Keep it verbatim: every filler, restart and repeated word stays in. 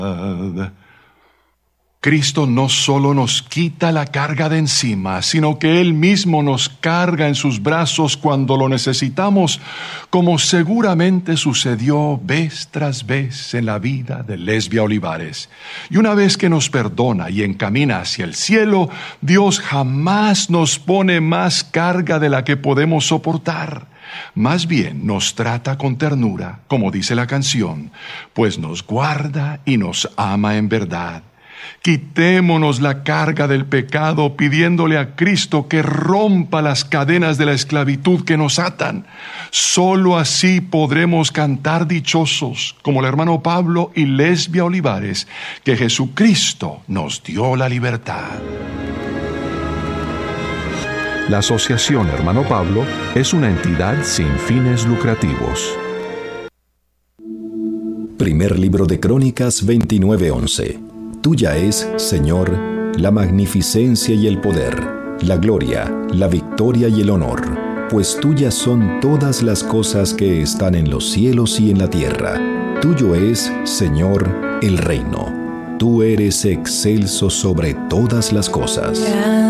Cristo no solo nos quita la carga de encima, sino que Él mismo nos carga en sus brazos cuando lo necesitamos, como seguramente sucedió vez tras vez en la vida de Lesbia Olivares. Y una vez que nos perdona y encamina hacia el cielo, Dios jamás nos pone más carga de la que podemos soportar. Más bien nos trata con ternura, como dice la canción, pues nos guarda y nos ama en verdad. Quitémonos la carga del pecado pidiéndole a Cristo que rompa las cadenas de la esclavitud que nos atan. Solo así podremos cantar dichosos, como el hermano Pablo y Lesbia Olivares, que Jesucristo nos dio la libertad. La Asociación Hermano Pablo es una entidad sin fines lucrativos. Primer libro de Crónicas veintinueve once. Tuya es, Señor, la magnificencia y el poder, la gloria, la victoria y el honor, pues tuyas son todas las cosas que están en los cielos y en la tierra. Tuyo es, Señor, el reino. Tú eres excelso sobre todas las cosas.